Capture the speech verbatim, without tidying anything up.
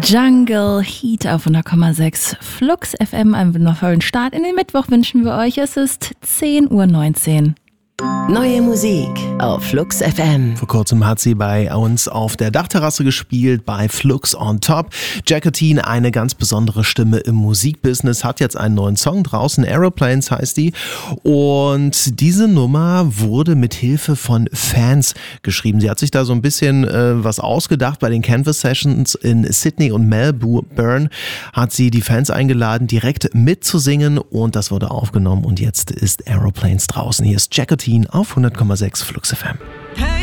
Jungle Heat auf hundert Komma sechs Flux F M. Einen wundervollen Start in den Mittwoch wünschen wir euch. Es ist zehn Uhr neunzehn. Neue Musik auf Flux F M. Vor kurzem hat sie bei uns auf der Dachterrasse gespielt, bei Flux on Top. Jacqueline, eine ganz besondere Stimme im Musikbusiness, hat jetzt einen neuen Song draußen, Aeroplanes heißt die. Und diese Nummer wurde mit Hilfe von Fans geschrieben. Sie hat sich da so ein bisschen äh, was ausgedacht. Bei den Canvas Sessions in Sydney und Melbourne hat sie die Fans eingeladen, direkt mitzusingen. Und das wurde aufgenommen und jetzt ist Aeroplanes draußen. Hier ist Jacqueline auf hundert Komma sechs Flux F M. Hey.